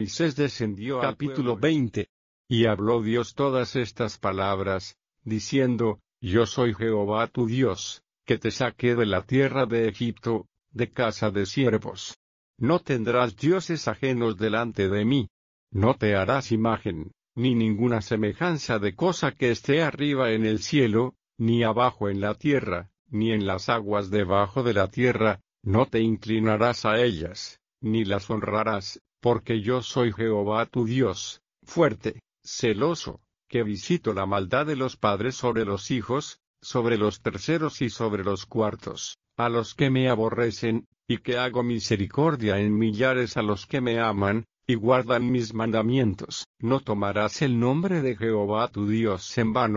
Moisés descendió al capítulo 20. Y habló Dios todas estas palabras, diciendo, Yo soy Jehová tu Dios, que te saqué de la tierra de Egipto, de casa de siervos. No tendrás dioses ajenos delante de mí. No te harás imagen, ni ninguna semejanza de cosa que esté arriba en el cielo, ni abajo en la tierra, ni en las aguas debajo de la tierra. No te inclinarás a ellas, ni las honrarás, porque yo soy Jehová tu Dios, fuerte, celoso, que visito la maldad de los padres sobre los hijos, sobre los terceros y sobre los cuartos, a los que me aborrecen, y que hago misericordia en millares a los que me aman, y guardan mis mandamientos. No tomarás el nombre de Jehová tu Dios en vano.